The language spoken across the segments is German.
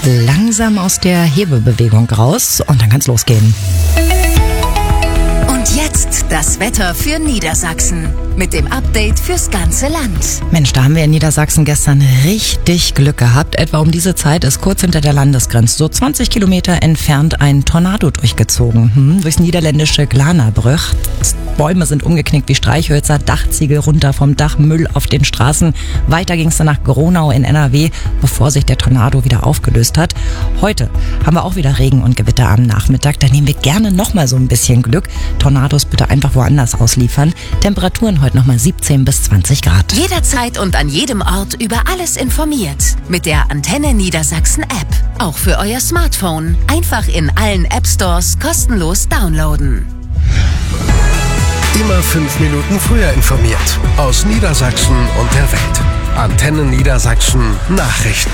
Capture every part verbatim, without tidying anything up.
langsam aus der Hebebewegung raus und dann kann's losgehen. Und jetzt das Wetter für Niedersachsen mit dem Update fürs ganze Land. Mensch, da haben wir in Niedersachsen gestern richtig Glück gehabt. Etwa um diese Zeit ist kurz hinter der Landesgrenze, so zwanzig Kilometer entfernt, ein Tornado durchgezogen. Hm, durchs niederländische Glanerbrüch. Bäume sind umgeknickt wie Streichhölzer, Dachziegel runter vom Dach, Müll auf den Straßen. Weiter ging es dann nach Gronau in N R W, bevor sich der Tornado wieder aufgelöst hat. Heute haben wir auch wieder Regen und Gewitter am Nachmittag. Da nehmen wir gerne nochmal so ein bisschen Glück. Tornados bitte einfach woanders ausliefern. Temperaturen heute nochmal siebzehn bis zwanzig Grad. Jederzeit und an jedem Ort über alles informiert. Mit der Antenne Niedersachsen App. Auch für euer Smartphone. Einfach in allen App Stores kostenlos downloaden. Immer fünf Minuten früher informiert. Aus Niedersachsen und der Welt. Antenne Niedersachsen Nachrichten.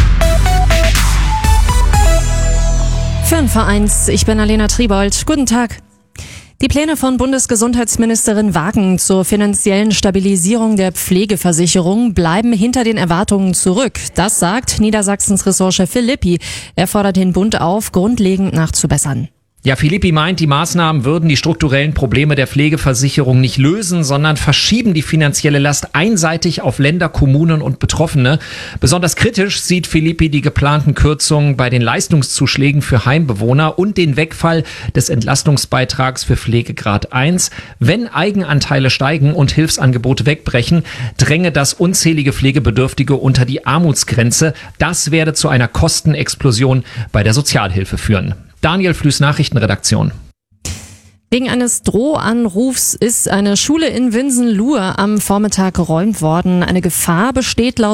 fünf vor eins, ich bin Alena Triebold. Guten Tag. Die Pläne von Bundesgesundheitsministerin Wagen zur finanziellen Stabilisierung der Pflegeversicherung bleiben hinter den Erwartungen zurück. Das sagt Niedersachsens Ressortchef Philippi. Er fordert den Bund auf, grundlegend nachzubessern. Ja, Philippi meint, die Maßnahmen würden die strukturellen Probleme der Pflegeversicherung nicht lösen, sondern verschieben die finanzielle Last einseitig auf Länder, Kommunen und Betroffene. Besonders kritisch sieht Philippi die geplanten Kürzungen bei den Leistungszuschlägen für Heimbewohner und den Wegfall des Entlastungsbeitrags für Pflegegrad eins. Wenn Eigenanteile steigen und Hilfsangebote wegbrechen, dränge das unzählige Pflegebedürftige unter die Armutsgrenze. Das werde zu einer Kostenexplosion bei der Sozialhilfe führen. Daniel Flüß, Nachrichtenredaktion. Wegen eines Drohanrufs ist eine Schule in Winsenlohe am Vormittag geräumt worden. Eine Gefahr besteht laut